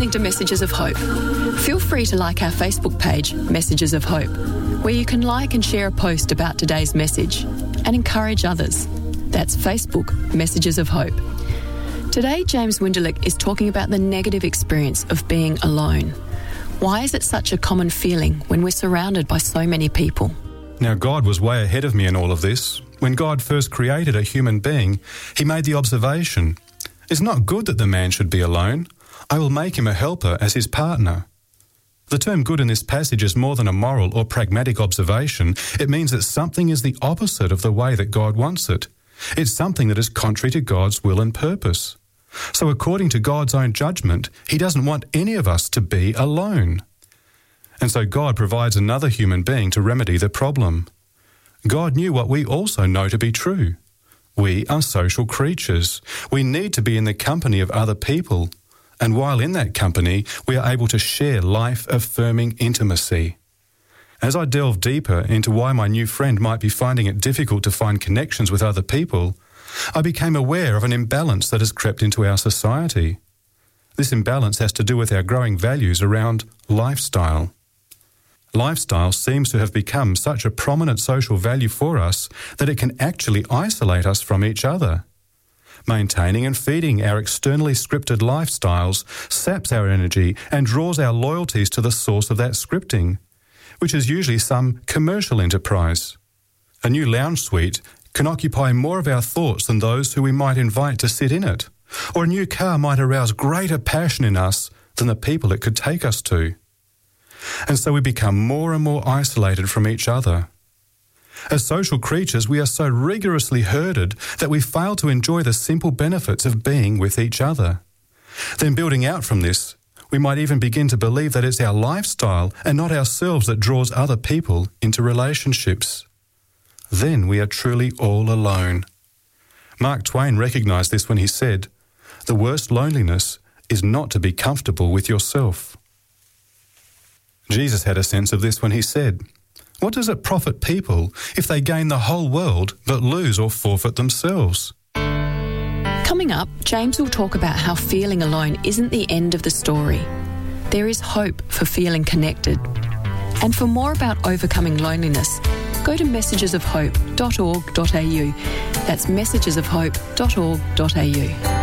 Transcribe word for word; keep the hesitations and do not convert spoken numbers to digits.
listening to Messages of Hope. Feel free to like our Facebook page, Messages of Hope, where you can like and share a post about today's message and encourage others. That's Facebook, Messages of Hope. Today, James Winderlich is talking about the negative experience of being alone. Why is it such a common feeling when we're surrounded by so many people? Now, God was way ahead of me in all of this. When God first created a human being, he made the observation, "It's not good that the man should be alone. I will make him a helper as his partner." The term good in this passage is more than a moral or pragmatic observation. It means that something is the opposite of the way that God wants it. It's something that is contrary to God's will and purpose. So according to God's own judgment, he doesn't want any of us to be alone. And so God provides another human being to remedy the problem. God knew what we also know to be true. We are social creatures. We need to be in the company of other people. And while in that company, we are able to share life-affirming intimacy. As I delve deeper into why my new friend might be finding it difficult to find connections with other people, I became aware of an imbalance that has crept into our society. This imbalance has to do with our growing values around lifestyle. Lifestyle seems to have become such a prominent social value for us that it can actually isolate us from each other. Maintaining and feeding our externally scripted lifestyles saps our energy and draws our loyalties to the source of that scripting, which is usually some commercial enterprise. A new lounge suite can occupy more of our thoughts than those who we might invite to sit in it, or a new car might arouse greater passion in us than the people it could take us to. And so we become more and more isolated from each other. As social creatures, we are so rigorously herded that we fail to enjoy the simple benefits of being with each other. Then building out from this, we might even begin to believe that it's our lifestyle and not ourselves that draws other people into relationships. Then we are truly all alone. Mark Twain recognised this when he said, "The worst loneliness is not to be comfortable with yourself." Jesus had a sense of this when he said, "What does it profit people if they gain the whole world but lose or forfeit themselves?" Coming up, James will talk about how feeling alone isn't the end of the story. There is hope for feeling connected. And for more about overcoming loneliness, go to messages of hope dot org dot a u. That's messages of hope dot org dot a u.